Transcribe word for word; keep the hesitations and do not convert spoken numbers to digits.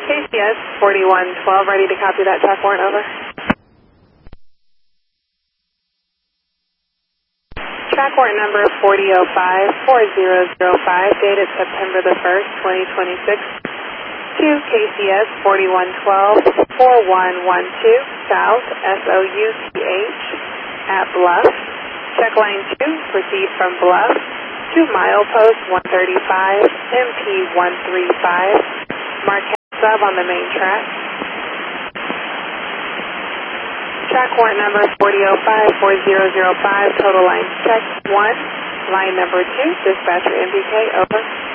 K C S forty-one twelve, ready to copy that track warrant, over. Track warrant number forty oh five four zero zero five, dated September the first, twenty twenty-six, to K C S forty-one twelve four one one two, South, S O U T H, at Bluff. Check lane two, proceed from Bluff to milepost one thirty-five, M P one thirty-five, mark sub on the main track. Track warrant number forty oh five four zero zero five, total lines check one, line number two, dispatcher M P K, over.